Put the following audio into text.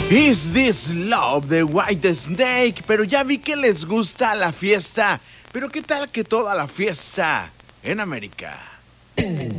Is This Love de White Snake? Pero ya vi que les gusta la fiesta. Pero ¿qué tal que toda la fiesta en América?